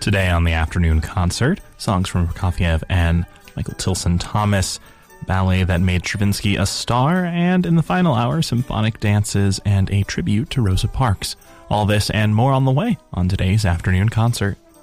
Today on the afternoon concert, songs from Prokofiev and Michael Tilson Thomas, ballet that made Stravinsky a star, and in the final hour, symphonic dances and a tribute to Rosa Parks. All this and more on the way on today's afternoon concert.